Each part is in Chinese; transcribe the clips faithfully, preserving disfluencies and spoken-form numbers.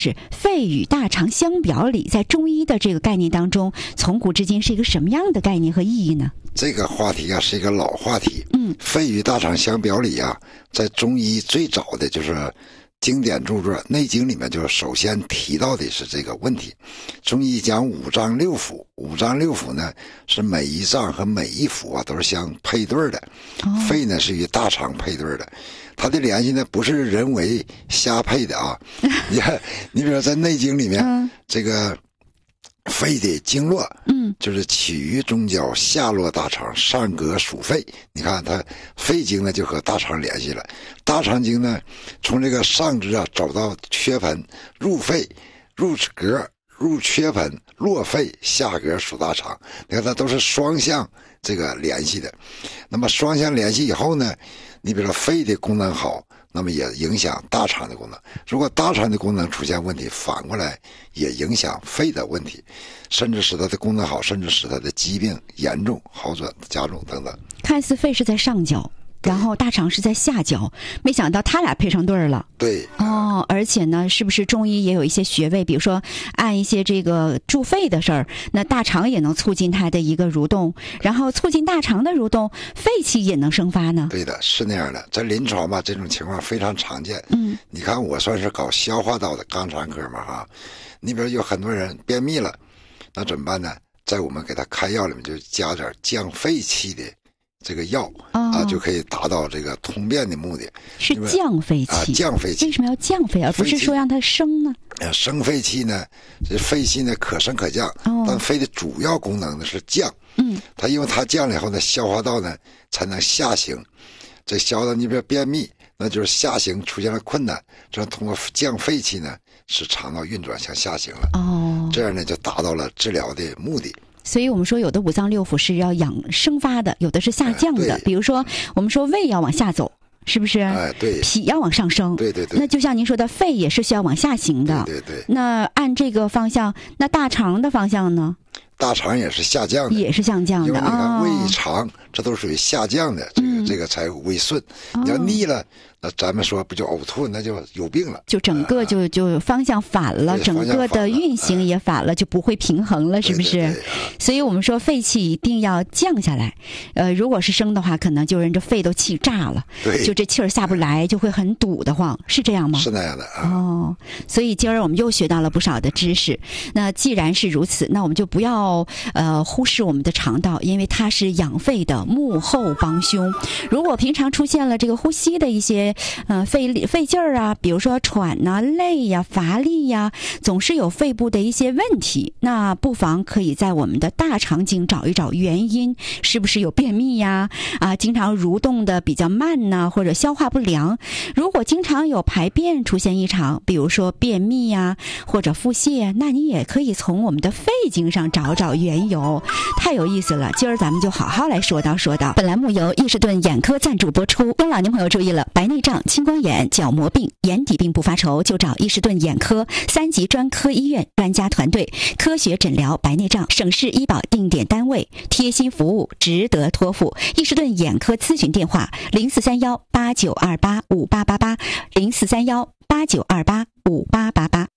是肺与大肠相表里，在中医的这个概念当中，从古至今是一个什么样的概念和意义呢？ 这个话题啊是一个老话题。 嗯， 肺与大肠相表里啊，在中医最早的就是经典著作《内经》里面，就是首先提到的是这个问题。中医讲五脏六腑，五脏六腑呢是每一脏和每一腑啊都是相配对的。哦、肺呢是与大肠配对的，它的联系呢不是人为瞎配的啊。你看，你比如说在《内经》里面，嗯、这个肺的经络，嗯，就是起于中焦，下落大肠，上膈属肺。你看它肺经呢就和大肠联系了，大肠经呢从这个上肢啊走到缺盆，入肺，入膈，入缺盆，落肺，下膈属大肠。你看它都是双向这个联系的。那么双向联系以后呢，你比如说肺的功能好，那么也影响大肠的功能。如果大肠的功能出现问题，反过来也影响肺的问题，甚至使它的功能好，甚至使它的疾病严重、好转、加重等等。 看似肺是在上焦，然后大肠是在下焦，没想到他俩配上对儿了。 对。 哦，而且呢，是不是中医也有一些穴位，比如说按一些这个助肺的事儿，那大肠也能促进它的一个蠕动，然后促进大肠的蠕动，肺气也能生发呢？ 对的，是那样的。在临床嘛，这种情况非常常见。嗯，你看我算是搞消化道的肛肠科嘛哈，你比如有很多人便秘了，那怎么办呢？在我们给他开药里面就加点降肺气的这个药、哦、啊，就可以达到这个通便的目的。 是降肺气、啊、 降肺气。 为什么要降肺，而不是说让它升呢？ 呃，升肺气呢，这肺气呢可升可降，哦、但肺的主要功能呢是降。嗯，它因为它降了以后呢，消化道呢才能下行。这消化道你比如便秘，那就是下行出现了困难，这样通过降肺气呢，使肠道运转向下行了。哦，这样呢就达到了治疗的目的。 所以我们说有的五脏六腑是要养生发的，有的是下降的。比如说我们说胃要往下走，是不是？ 哎，对。 脾要往上升， 对对对。 那就像您说的，肺也是需要往下行的。 对对对。 那按这个方向，那大肠的方向呢？ 大肠也是下降的， 也是下降的。 因为你看胃哦、 肠，这都属于下降的，这个、嗯、这个才胃顺。你要腻了，那咱们说不就呕吐，那就有病了。 就整个就、呃、就方向反了，整个的运行也反了，呃、就不会平衡了，是不是？ 对对对， 所以我们说肺气一定要降下来。呃，如果是升的话，可能就人这肺都气炸了， 对， 就这气儿下不来，就会很堵得慌，是这样吗？ 是那样的啊。 哦，所以今儿我们又学到了不少的知识。那既然是如此，那我们就不要。呃，忽视我们的肠道，因为它是养肺的幕后帮凶。如果平常出现了这个呼吸的一些呃费费劲儿啊，比如说喘呐、啊、累呀、啊、乏力呀、啊，总是有肺部的一些问题，那不妨可以在我们的大肠经找一找原因，是不是有便秘呀？啊，经常蠕动的比较慢呐、啊，或者消化不良。如果经常有排便出现异常，比如说便秘呀、啊，或者腹泻，那你也可以从我们的肺经上找找缘由。太有意思了，今儿咱们就好好来说道说道。本栏目由伊士顿眼科赞助播出。各位老年朋友注意了，白内障、青光眼、角膜病、眼底病不发愁，就找伊士顿眼科三级专科医院专家团队，科学诊疗白内障，省市医保定点单位，贴心服务，值得托付。伊士顿眼科咨询电话：零四三幺八九二八五八八八，零四三幺八九二八五八八八。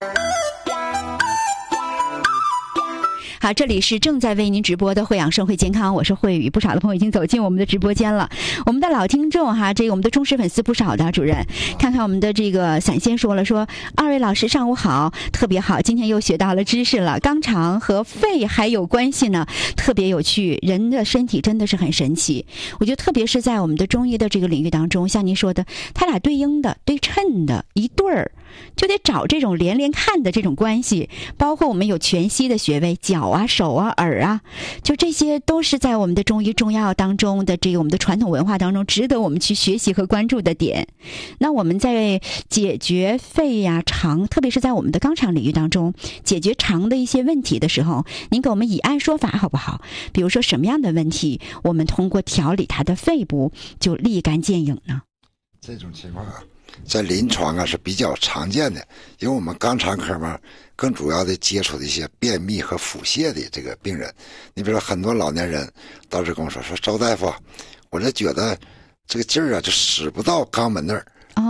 好，这里是正在为您直播的慧养生会健康，我是慧宇。不少的朋友已经走进我们的直播间了，我们的老听众哈，这个我们的忠实粉丝不少的。主任，看看我们的这个散仙说了，说二位老师上午好，特别好，今天又学到了知识了，肛肠和肺还有关系呢，特别有趣。人的身体真的是很神奇，我觉得特别是在我们的中医的这个领域当中，像您说的，它俩对应的、对称的一对儿。就得找这种连连看的这种关系，包括我们有全息的穴位，脚啊、手啊、耳啊，就这些都是在我们的中医中药当中的这个我们的传统文化当中值得我们去学习和关注的点。那我们在解决肺呀、肠，特别是在我们的肛肠领域当中，解决肠的一些问题的时候，您给我们以案说法好不好？比如说什么样的问题，我们通过调理它的肺部就立竿见影呢？ 这种情况啊，在临床啊是比较常见的，因为我们肛肠科嘛，更主要的接触的一些便秘和腹泻的这个病人。你比如说很多老年人当时跟我说说，赵大夫，我这觉得这个劲儿啊就使不到肛门那儿，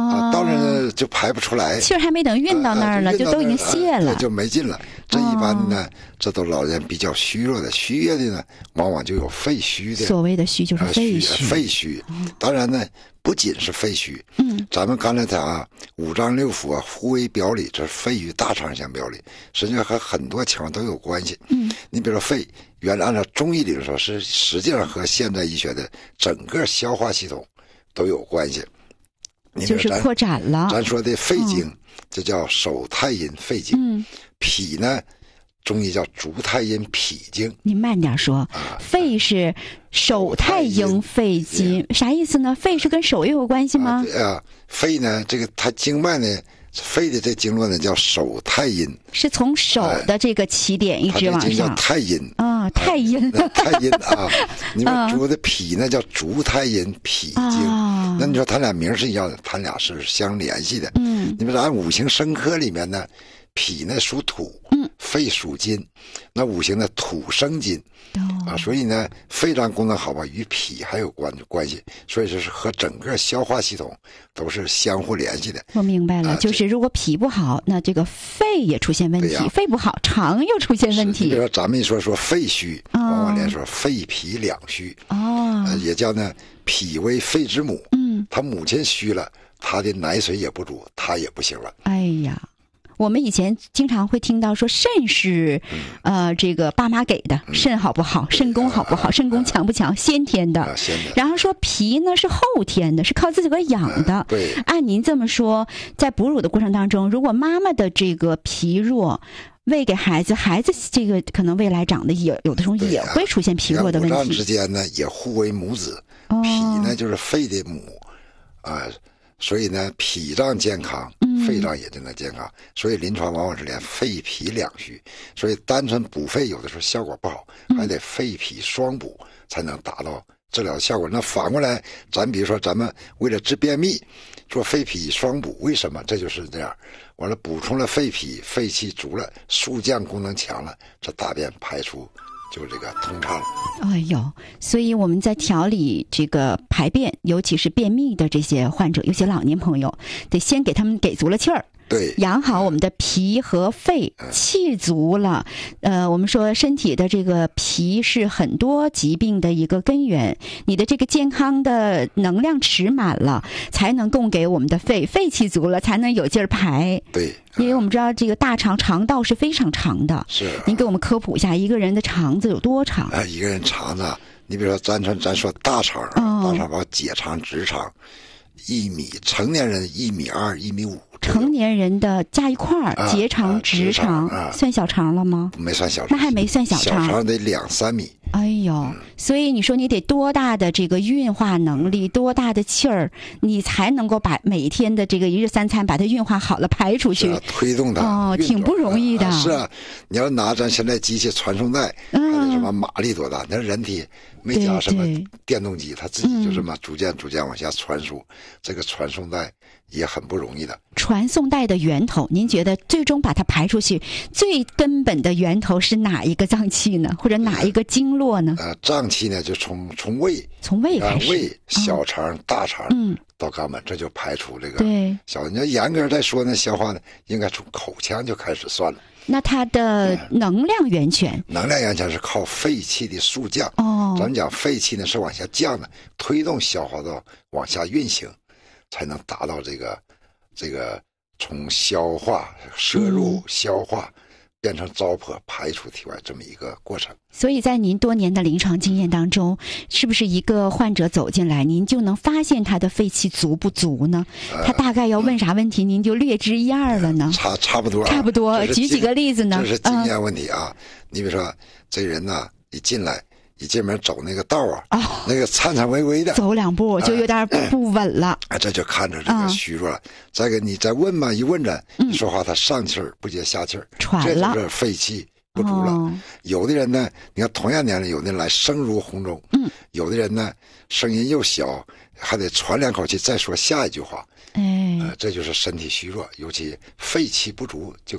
啊，到那就排不出来， 气儿还没等运到那儿呢， 啊、 就都已经泄了， 啊、就没劲了。这一般的呢，哦、这都老人比较虚弱的，虚弱的呢，往往就有肺虚的。 所谓的虚就是肺虚， 呃、肺虚。当然呢，不仅是肺虚， 嗯， 咱们刚才讲啊，五脏六腑啊，互为表里，这是肺与大肠相表里，实际上和很多情况都有关系。 嗯， 你比如说肺，原来按照中医理论说，是实际上和现代医学的整个消化系统都有关系。 就是扩展了。 咱说的肺经，嗯、这叫手太阴肺经。 嗯， 脾呢，中医叫足太阴脾经。 您慢点说。啊、肺是手太阴肺经，啥意思呢？肺是跟手也有关系吗？ 啊，啊肺呢，这个它经脉呢，肺的这经络呢叫手太阴， 是从手的这个起点一直往上。 它这叫太阴啊，太阴， 啊、太阴啊。你们说的脾呢叫足太阴脾经。啊那你说他俩名是一样的，他俩是相联系的。 嗯， 你们按五行生克里面呢，脾呢属土， 嗯， 肺属金，那五行呢土生金， 哦、 啊，所以呢肺脏功能好吧，与脾还有关关系，所以说是和整个消化系统都是相互联系的。 我明白了，啊、就是如果脾不好，那这个肺也出现问题；啊、肺不好，肠又出现问题。 比如说咱们一说说肺虚， 哦、 往往连说肺脾两虚， 哦、 呃，也叫呢脾为肺之母。 嗯， 他母亲虚了，他的奶水也不足，他也不行了。 哎呀，我们以前经常会听到说肾是，嗯、呃，这个爸妈给的， 嗯、 肾好不好，肾功好不好， 啊、 肾功强不强，啊、先天的。 啊、先的。 然后说脾呢是后天的，是靠自己个养的。 啊、对。 按您这么说，在哺乳的过程当中，如果妈妈的这个脾弱，喂给孩子，孩子这个可能未来长得也有的时候也会出现脾弱的问题。 五脏之间呢也互为母子， 哦、 脾呢就是肺的母，啊、呃，所以呢脾脏健康，肺脏也就能健康。嗯、所以临床往往是连肺脾两虚，所以单纯补肺有的时候效果不好， 嗯、 还得肺脾双补才能达到治疗效果。那反过来，咱比如说咱们为了治便秘，做肺脾双补，为什么？这就是这样。完了，补充了肺脾，肺气足了，肃降功能强了，这大便排出就这个通畅了。 哎呦，所以我们在调理这个排便，尤其是便秘的这些患者，尤其老年朋友，得先给他们给足了气儿。 对， 养好我们的脾和肺，气足了。呃，我们说身体的这个脾是很多疾病的一个根源，你的这个健康的能量池满了，才能供给我们的肺，肺气足了，才能有劲儿排。 对， 因为我们知道这个大肠肠道是非常长的。 是， 您给我们科普一下，一个人的肠子有多长？ 啊，一个人肠子，你比如说咱咱咱说大肠， 哦、 大肠包结肠、直肠，一米，成年人一米二、一米五。 成年人的加一块儿， 啊、 结肠、直肠、 啊、 算小肠了吗？ 没算小肠， 那还没算小肠， 小肠得两三米。 哎呦，嗯、所以你说你得多大的这个运化能力，多大的气儿，你才能够把每天的这个一日三餐把它运化好了排出去， 啊、推动它哦，挺不容易的。 啊是啊，你要拿咱现在机器传送带，它的什么马力多大？那、嗯、人体没加什么电动机，它自己就这么逐渐逐渐往下传输，嗯、这个传送带也很不容易的。 传送带的源头，您觉得最终把它排出去，最根本的源头是哪一个脏器呢？或者哪一个经络呢？ 呃，脏器呢，就从从胃， 从胃开始， 胃、小肠、哦、大肠， 嗯， 到肛门，这就排除这个。 对， 小你要严格再说呢，消化呢，应该从口腔就开始算了。 那它的能量源泉， 嗯、能量源泉是靠肺气的肃降。 哦， 咱们讲肺气呢是往下降的，推动消化道往下运行，才能达到这个这个从消化摄入、嗯、消化变成糟粕排出体外这么一个过程。 所以在您多年的临床经验当中，是不是一个患者走进来，您就能发现他的肺气足不足呢？呃、他大概要问啥问题，嗯、您就略知一二了呢？ 差差不多、啊， 差不多。举几个例子呢？ 这是经验问题啊！嗯、你比如说，这人呢，一进来。一进门走那个道啊， 哦、 那个颤颤巍巍的， 走两步就有点不稳了。 啊，这就看着这个虚弱了。嗯、再给你再问嘛，一问着，你说话他上气儿不接下气儿， 喘了， 这就是肺气不足了。 哦、 有的人呢，你看同样年龄，有的人来声如洪钟， 嗯， 有的人呢声音又小，还得喘两口气再说下一句话。 哎， 呃，这就是身体虚弱，尤其肺气不足就可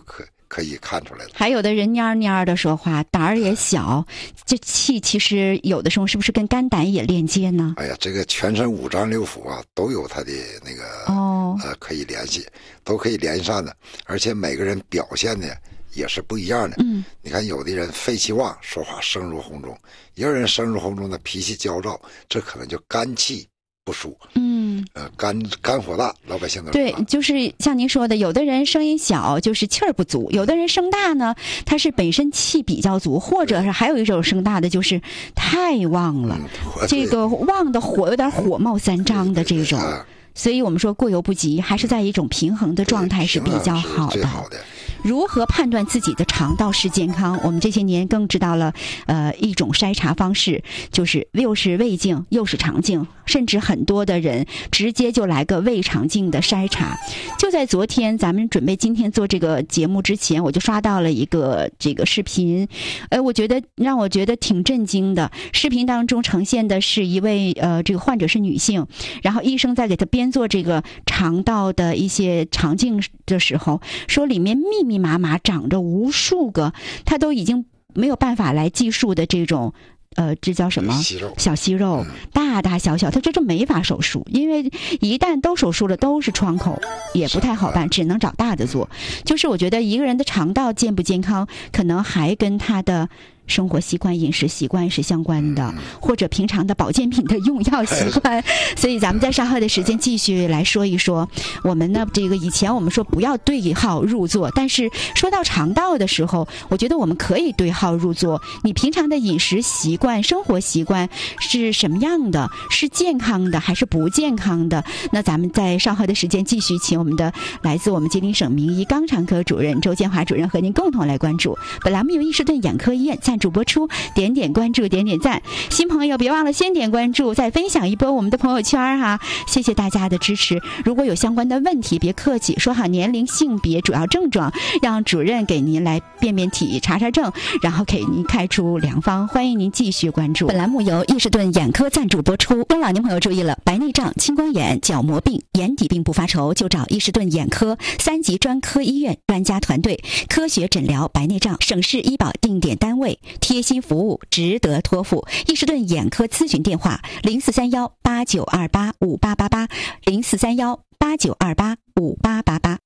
可以看出来了。 还有的人蔫蔫的说话，胆儿也小，这气其实有的时候是不是跟肝胆也链接呢？ 哎呀，这个全身五脏六腑啊，都有它的那个哦，呃，可以联系，都可以联系上的，而且每个人表现的也是不一样的。嗯，你看有的人肺气旺，说话声如洪钟；也有人声如洪钟的脾气焦躁，这可能就肝气不舒。嗯，呃，肝肝火大，老百姓都对，就是像您说的，有的人声音小，就是气儿不足；有的人声大呢，他是本身气比较足，或者是还有一种声大的，就是太旺了，嗯、这个旺的火有点火冒三丈的这种。所以我们说过犹不及，还是在一种平衡的状态是比较好的。 好的。 如何判断自己的肠道是健康？我们这些年更知道了，呃，一种筛查方式，就是又是胃镜又是肠镜，甚至很多的人直接就来个胃肠镜的筛查。就在昨天，咱们准备今天做这个节目之前，我就刷到了一个这个视频，呃，我觉得让我觉得挺震惊的。视频当中呈现的是一位呃，这个患者是女性，然后医生在给她编做这个肠道的一些肠镜的时候，说里面密密麻麻长着无数个，他都已经没有办法来计数的这种，呃，这叫什么？ 息肉小息肉，嗯、大大小小，他这就没法手术，因为一旦都手术了，都是创口，也不太好办，只能找大的做。就是我觉得一个人的肠道健不健康，可能还跟他的生活习惯、饮食习惯是相关的，或者平常的保健品的用药习惯。所以咱们在稍后的时间继续来说一说。我们呢，这个以前我们说不要对号入座，但是说到肠道的时候，我觉得我们可以对号入座。你平常的饮食习惯、生活习惯是什么样的？是健康的还是不健康的？那咱们在稍后的时间继续请我们的来自我们吉林省名医肛肠科主任周建华主任和您共同来关注。本栏目由伊士顿眼科医院赞助播出，点点关注，点点赞。新朋友别忘了先点关注，再分享一波我们的朋友圈哈，谢谢大家的支持。如果有相关的问题，别客气，说好年龄、性别、主要症状，让主任给您来辨辨体、查查证，然后给您开出良方。欢迎您继续关注。本栏目由伊士顿眼科赞助播出。中老年朋友注意了，白内障、青光眼、角膜病、眼底病不发愁，就找伊士顿眼科三级专科医院专家团队，科学诊疗白内障，省市医保定点单位，贴心服务，值得托付。伊士顿眼科咨询电话：零四三幺八九二八五八八八，零四三幺八九二八五八八八。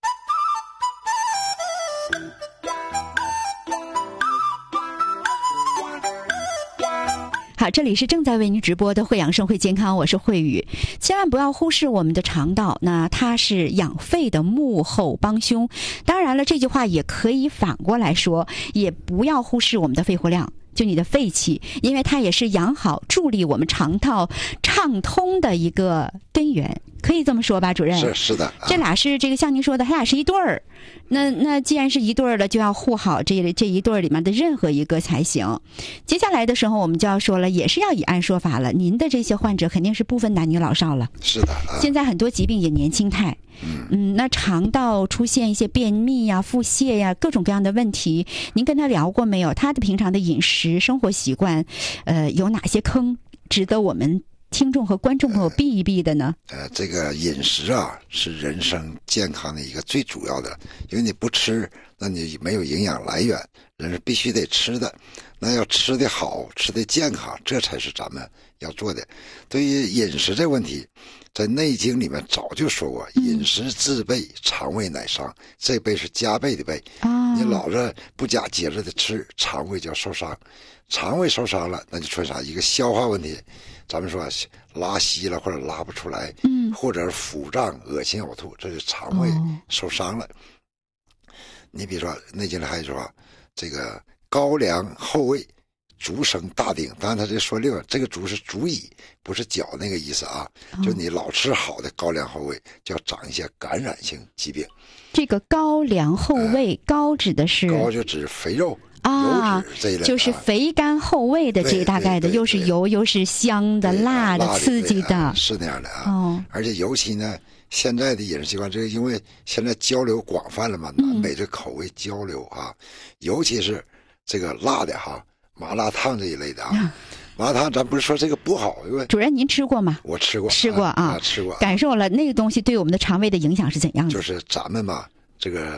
好，这里是正在为您直播的慧养生会健康，我是慧宇。千万不要忽视我们的肠道，那它是养肺的幕后帮凶。当然了，这句话也可以反过来说，也不要忽视我们的肺活量。就你的肺气，因为它也是养好、助力我们肠道畅通的一个根源，可以这么说吧，主任？ 是是的， 这俩是这个像您说的，他俩是一对儿。那那既然是一对儿了，就要护好这这一对儿里面的任何一个才行。接下来的时候，我们就要说了，也是要以案说法了。您的这些患者肯定是不分男女老少了。 是的，啊、 现在很多疾病也年轻态。嗯嗯，那肠道出现一些便秘呀、腹泻呀，各种各样的问题，您跟他聊过没有？他的平常的饮食生活习惯，呃，有哪些坑值得我们听众和观众朋友避一避的呢？ 呃，这个饮食啊，是人生健康的一个最主要的，因为你不吃，那你没有营养来源，人是必须得吃的。那要吃得好，吃得健康，这才是咱们要做的。对于饮食这个问题，在《内经》里面早就说过，饮食治备，肠胃乃伤。这备是加倍的备。啊、你老是不加节制的吃，肠胃就要受伤。肠胃受伤了，那就出啥？一个消化问题，咱们说拉稀了或者拉不出来，嗯，或者是腹胀、恶心、呕吐，这是肠胃受伤了。哦、你比如说《内经》里还说，这个高粱后味，足生大丁。当然他这说另外，这个足是足以，不是脚那个意思啊。哦、就你老吃好的高粱后味，就要长一些感染性疾病。 这个高粱后味，呃、高指的是高就指肥肉。 啊，就是肥甘厚味的，这大概的，又是油又是香的、辣的、刺激的， 是那样的啊。哦，而且尤其呢，现在的饮食习惯，这个因为现在交流广泛了嘛，南北这口味交流啊，尤其是这个辣的哈，麻辣烫这一类的啊。麻辣烫咱不是说这个不好，因为主任您吃过吗？ 我吃过， 吃过啊， 啊吃过， 感受了那个东西对我们的肠胃的影响是怎样的？ 就是咱们嘛，这个。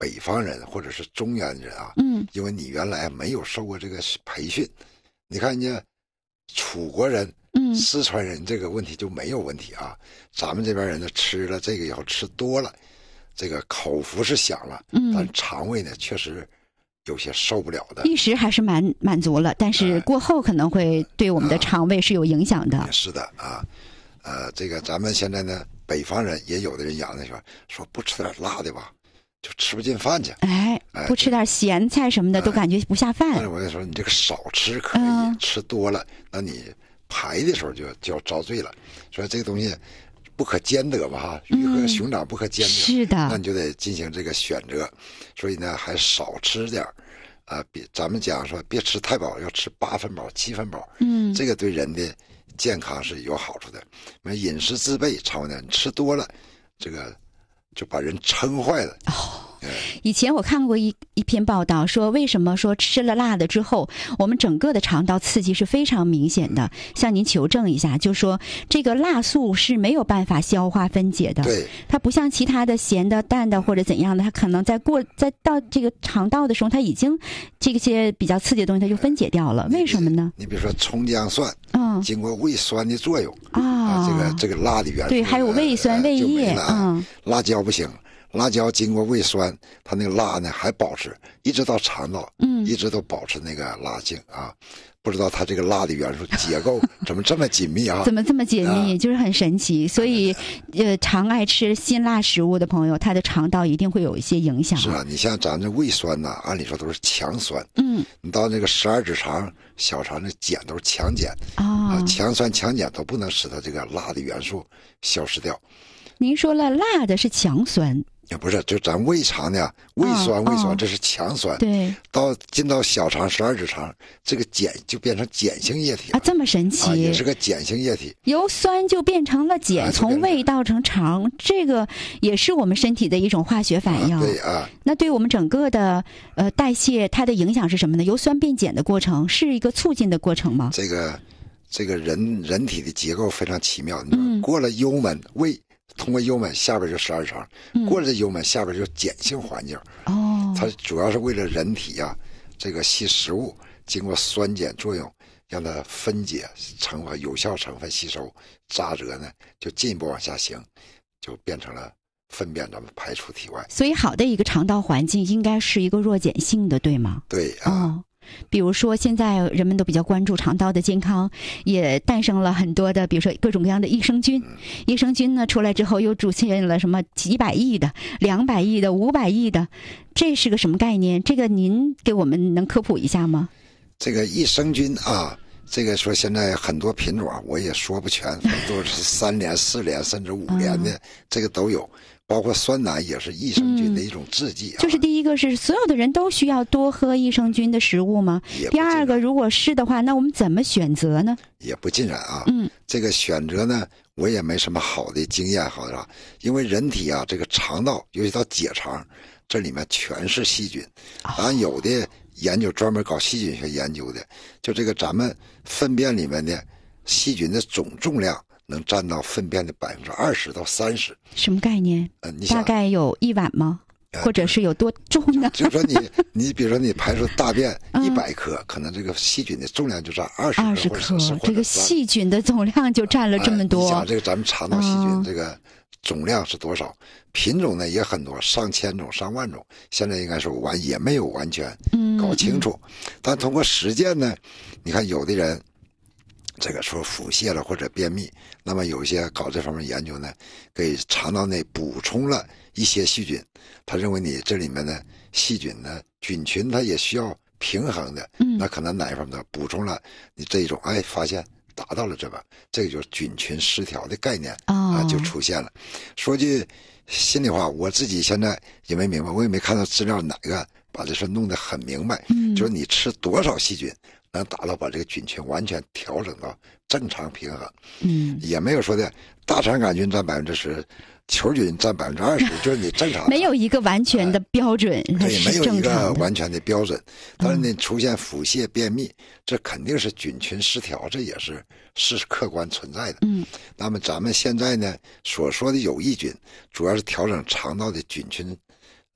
北方人或者是中原人啊， 嗯， 因为你原来没有受过这个培训，你看人家楚国人、 嗯， 四川人这个问题就没有问题啊。咱们这边人呢，吃了这个以后吃多了，这个口福是享了， 嗯， 但肠胃呢确实有些受不了的。 一时还是满满足了，但是过后可能会对我们的肠胃是有影响的。 啊、是的啊，呃，这个咱们现在呢，北方人也有的人养的说说不吃点辣的吧，就吃不进饭去。 哎，不吃点咸菜什么的、哎、都感觉不下饭。 但是我跟你说，你这个少吃可以，嗯、吃多了，那你排的时候就就要遭罪了。所以这个东西不可兼得嘛，哈，鱼和熊掌不可兼得。嗯、 是的， 那你就得进行这个选择。所以呢，还少吃点啊，别咱们讲说别吃太饱，要吃八分饱、七分饱。嗯，这个对人的健康是有好处的。那饮食自备，常呢，你吃多了，这个就把人撑坏了。 哦。以前我看过一一篇报道，说为什么说吃了辣的之后，我们整个的肠道刺激是非常明显的。向您求证一下，就说这个辣素是没有办法消化分解的， 对， 它不像其他的咸的、淡的或者怎样的，它可能在过在到这个肠道的时候，它已经这些比较刺激的东西它就分解掉了。为什么呢？ 你比如说葱姜蒜， 嗯， 经过胃酸的作用啊， 啊这个这个辣的元素对，还有胃酸、胃液，嗯， 辣椒不行。辣椒经过胃酸，它那个辣呢还保持，一直到肠道，嗯，一直都保持那个辣性啊。不知道它这个辣的元素结构怎么这么紧密啊？ 怎么这么紧密？啊、就是很神奇。所以，呃，常爱吃辛辣食物的朋友，他的肠道一定会有一些影响。 是啊，你像咱这胃酸呐，按理说都是强酸，嗯，你到那个十二指肠、小肠的碱都是强碱啊，强酸强碱都不能使它这个辣的元素消失掉。 您说了，辣的是强酸。 也不是，就咱胃肠呢，胃酸、胃酸，这是强酸。 对， 到进到小肠、十二指肠，这个碱就变成碱性液体啊，这么神奇， 啊、也是个碱性液体。 由酸就变成了碱，啊、从胃到成肠，这个也是我们身体的一种化学反应。 啊对啊， 那对我们整个的呃代谢，它的影响是什么呢？由酸变碱的过程是一个促进的过程吗？ 这个，这个人人体的结构非常奇妙。嗯，过了幽门胃。通过幽门下边就十二肠，过了这幽门下边就碱性环境。哦，它主要是为了人体啊，这个吸食物经过酸碱作用，让它分解成为有效成分吸收，渣渣呢就进一步往下行，就变成了粪便，咱们排出体外。 所以，好的一个肠道环境应该是一个弱碱性的，对吗？ 对啊。哦， 比如说，现在人们都比较关注肠道的健康，也诞生了很多的，比如说各种各样的益生菌。嗯、益生菌呢出来之后，又出现了什么几百亿的、两百亿的、五百亿的，这是个什么概念？这个您给我们能科普一下吗？ 这个益生菌啊，这个说现在很多品种我也说不全，都是三联、四联甚至五联的，嗯、这个都有。包括酸奶也是益生菌的一种制剂、啊嗯、 就是第一个是所有的人都需要多喝益生菌的食物吗？第二个，如果是的话，那我们怎么选择呢？ 也不尽然啊。嗯，这个选择呢，我也没什么好的经验，好的，因为人体啊，这个肠道，尤其到结肠，这里面全是细菌。当然，有的研究专门搞细菌学研究的，就这个咱们粪便里面的细菌的总重量。能占到粪便的百分之二十到三十， 什么概念？ 呃，你大概有一碗吗？呃、或者是有多重呢？ 就, 就说你，你比如说你排出大便一百克，嗯、可能这个细菌的重量就占二十克， 二十克，这个细菌的总量就占了这么多。 呃、你想这个咱们肠道细菌、嗯、这个总量是多少？品种呢也很多，上千种、上万种。现在应该说完也没有完全搞清楚，嗯、但通过实践呢，你看有的人。这个说腹泻了或者便秘，那么有一些搞这方面研究呢，给肠道内补充了一些细菌，他认为你这里面的细菌呢，菌群它也需要平衡的，嗯，那可能哪一方面的补充了你这一种，哎，发现达到了这个，这个就是菌群失调的概念、哦、啊就出现了。说句心里话，我自己现在也没明白，我也没看到资料哪个把这事弄得很明白，嗯，就是你吃多少细菌。能达到把这个菌群完全调整到正常平衡，嗯，也没有说的大肠杆菌占百分之十，球菌占百分之二十，就是你正常。 没有一个完全的标准， 对、呃，没有一个完全的标准。但是呢，出现腹泻、便秘，这肯定是菌群失调，这也是是客观存在的。嗯，那么咱们现在呢所说的有益菌，主要是调整肠道的菌群。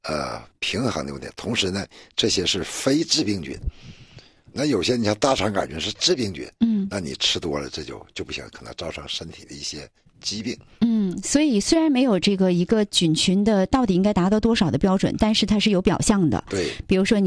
呃平衡的问题。同时呢，这些是非致病菌。那有些你像大肠杆菌是致病菌， 嗯， 那你吃多了这就就不行，可能造成身体的一些疾病。 嗯，所以虽然没有这个一个菌群的到底应该达到多少的标准，但是它是有表象的。 对， 比如说你